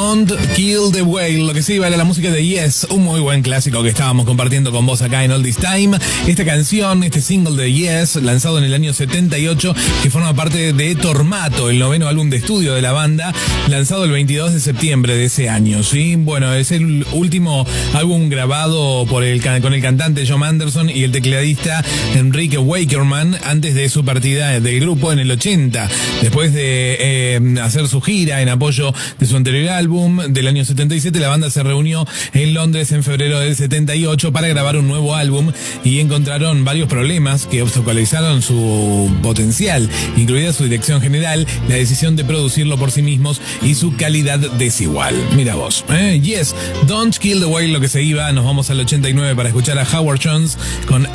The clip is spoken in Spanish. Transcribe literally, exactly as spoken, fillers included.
Don't Kill the Whale. Lo que se iba era la música de Yes, un muy buen clásico que estábamos compartiendo con vos acá en All This Time. Esta canción, este single de Yes, lanzado en el año setenta y ocho, que forma parte de Tormato, el noveno álbum de estudio de la banda, lanzado el veintidós de septiembre de ese año, ¿sí? Bueno, es el último álbum grabado por el, con el cantante John Anderson y el tecladista Enrique Wakerman antes de su partida del grupo en el ochenta. Después de eh, hacer su gira en apoyo de su anterior álbum del año setenta y siete, la banda se reunió en Londres en febrero del setenta y ocho para grabar un nuevo álbum y encontraron varios problemas que obstaculizaron su potencial, incluida su dirección general, la decisión de producirlo por sí mismos y su calidad desigual. Mira vos, ¿eh? Yes, Don't Kill the Whale, lo que se iba. Nos vamos al ochenta y nueve para escuchar a Howard Jones con